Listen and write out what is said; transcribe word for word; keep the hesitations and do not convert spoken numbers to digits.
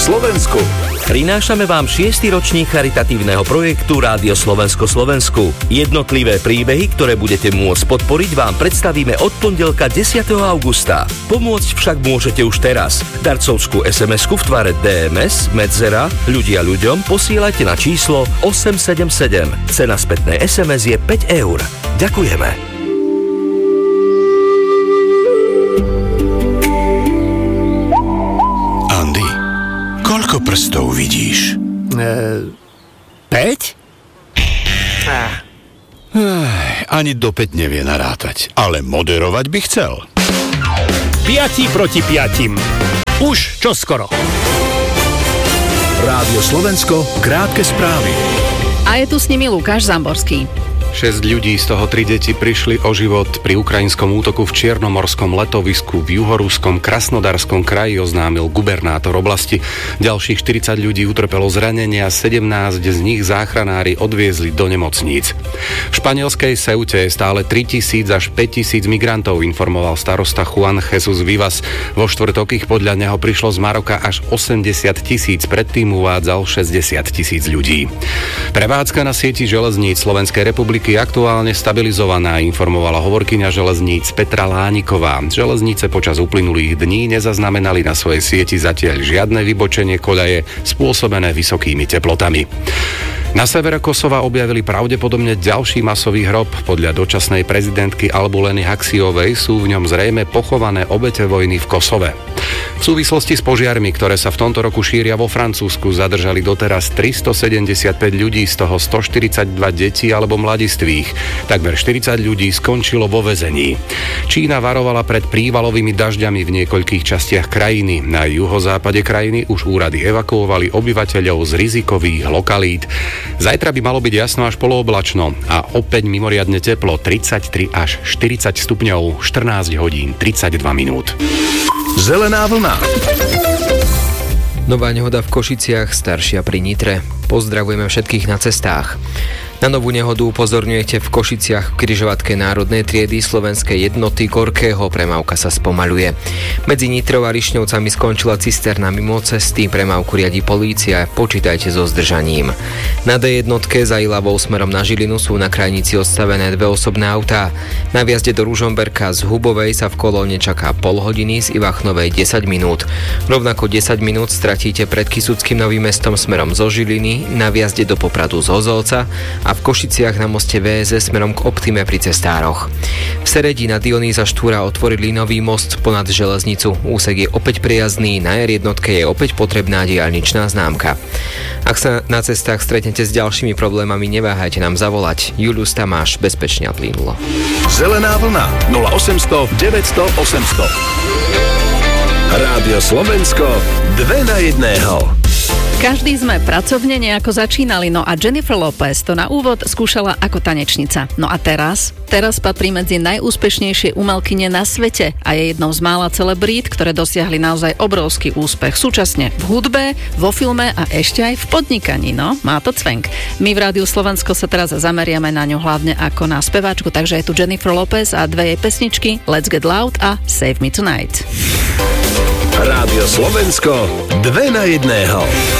Slovensku. Prinášame vám šiesty ročník charitatívneho projektu Rádio Slovensko Slovensku. Jednotlivé príbehy, ktoré budete môcť podporiť, vám predstavíme od pondelka desiateho augusta. Pomôcť však môžete už teraz. Darcovskú es em esku v tvare dé em es, medzera, ľudia ľuďom posielajte na číslo osem sedem sedem. Cena spätnej es em es je päť eur. Ďakujeme. Andy, koľko prstov vidíš? E, päť? Ah. Ani do päť nevie narátať, ale moderovať by chcel. Piati proti piatim. Už čoskoro. Rádio Slovensko, krátke správy. A je tu s nimi Lukáš Zamborský. Šesť ľudí, z toho tri deti, prišli o život pri ukrajinskom útoku v čiernomorskom letovisku v juhoruskom Krasnodarskom kraji, oznámil gubernátor oblasti. Ďalších štyridsať ľudí utrpelo zranenia, sedemnásť z nich záchranári odviezli do nemocníc. V španielskej Ceute je stále tritisíc až päťtisíc migrantov, informoval starosta Juan Jesus Vivas. Vo štvrtok ich podľa neho prišlo z Maroka až osemdesiat tisíc, predtým uvádzal šesťdesiat tisíc ľudí. Prevádzka na sieti železníc Slovenskej republiky je aktuálne stabilizovaná, informovala hovorkyňa železníc Petra Lániková. Železnice počas uplynulých dní nezaznamenali na svojej sieti zatiaľ žiadne vybočenie koľaje spôsobené vysokými teplotami. Na severe Kosova objavili pravdepodobne ďalší masový hrob. Podľa dočasnej prezidentky Albuleny Haxiovej sú v ňom zrejme pochované obete vojny v Kosove. V súvislosti s požiarmi, ktoré sa v tomto roku šíria vo Francúzsku, zadržali doteraz tristosedemdesiatpäť ľudí, z toho stoštyridsaťdva detí alebo mladistvých. Takmer štyridsať ľudí skončilo vo väzení. Čína varovala pred prívalovými dažďami v niekoľkých častiach krajiny. Na juhozápade krajiny už úrady evakuovali obyvateľov z rizikových lokalít. Zajtra by malo byť jasno až polooblačno a opäť mimoriadne teplo, tridsaťtri až štyridsať stupňov, štrnásť hodín tridsaťdva minút. Zelená vlna. Nová nehoda v Košiciach, staršia pri Nitre. Pozdravujeme všetkých na cestách. Na novú nehodu upozorňujete v Košiciach v križovatke národnej triedy slovenskej jednoty Gorkého. Premávka sa spomaľuje. Medzi Nitrou a Rišňovcami skončila cisterna mimo cesty. Premávku riadi polícia. Počítajte so zdržaním. Na dé jednotke za Ilavou smerom na Žilinu sú na krajnici odstavené dve osobné autá. Na vjazde do Ružomberka z Hubovej sa v kolóne čaká pol hodiny, z Ivachnovej desať minút. Rovnako desať minút stratíte pred Kysuckým Novým Mestom smerom zo Žiliny, na vjazde do Popradu z Ozolca a v Košiciach na moste vé es es smerom k Optime pri cestároch. V Seredi na Dionýza Štúra otvorili nový most ponad železnicu. Úsek je opäť prijazdný, na er jednotke je opäť potrebná diaľničná známka. Ak sa na cestách stretnete s ďalšími problémami, neváhajte nám zavolať. Julius Tamáš, bezpečne a plynulo. Zelená vlna nula osemsto deväťsto osemsto. Rádio Slovensko, dve na jedného. Každý sme pracovne nejako začínali, no a Jennifer Lopez to na úvod skúšala ako tanečnica. No a teraz? Teraz patrí medzi najúspešnejšie umelkyne na svete a je jednou z mála celebrít, ktoré dosiahli naozaj obrovský úspech. Súčasne v hudbe, vo filme a ešte aj v podnikaní, no má to cvenk. My v Rádiu Slovensko sa teraz zameriame na ňu hlavne ako na speváčku, takže je tu Jennifer Lopez a dve jej pesničky Let's Get Loud a Save Me Tonight. Rádio Slovensko, dve na jedného.